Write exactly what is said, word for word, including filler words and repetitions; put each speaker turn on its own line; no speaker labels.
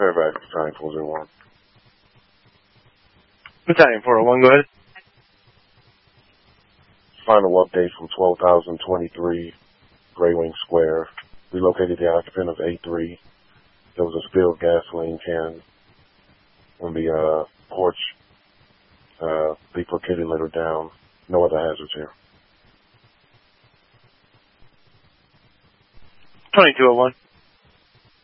Fairfax, Battalion four oh one.
Battalion four oh one, go ahead.
Final update from twelve thousand twenty-three Grey Wing Square. We located the occupant of A three. There was a spilled gasoline can on the uh, porch. Uh, Leaf Kitty let her down. No other hazards here.
twenty-two oh one.